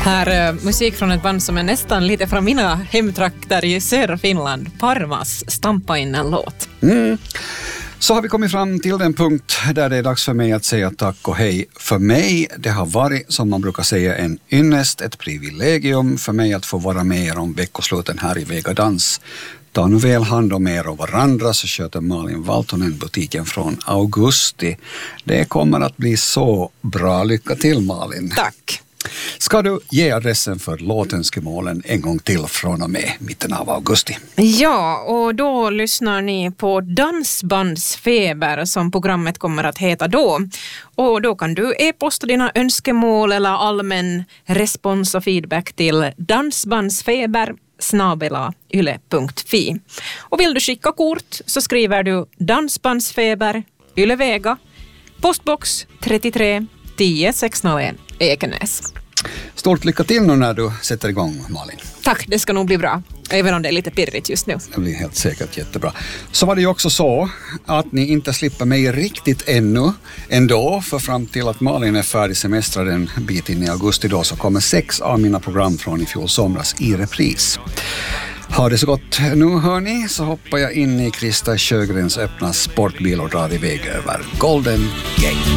Musik från ett band som är nästan lite från mina hemtrakter i södra Finland. Parmas, Stampa in en låt. Så har vi kommit fram till den punkt där det är dags för mig att säga tack och hej. För mig, det har varit, som man brukar säga, en ynnest, ett privilegium för mig att få vara med er om veckosluten här i Vegadans. Ta nu väl hand om er och varandra, så sköter Malin Valtonen butiken från augusti. Det kommer att bli så bra. Lycka till, Malin. Tack. Ska du ge adressen för låtönskemålen en gång till från och med mitten av augusti? Ja, och då lyssnar ni på Dansbandsfeber som programmet kommer att heta då. Och då kan du e-posta dina önskemål eller allmän respons och feedback till dansbandsfeber@yle.fi. Och vill du skicka kort så skriver du Dansbandsfeber, Ylevega, postbox 33 10 601 Ekenäs. Stort lycka till nu när du sätter igång, Malin. Tack, det ska nog bli bra. Även om det är lite pirrigt just nu. Det blir helt säkert jättebra. Så var det ju också så att ni inte slipper mig riktigt ännu ändå, för fram till att Malin är färdig semestrad en bit in i augusti då, så kommer 6 av mina program från i fjol somras i repris. Har det så gott nu, hörni, så hoppar jag in i Krista Sjögrens öppna sportbil och drar iväg över Golden Gate.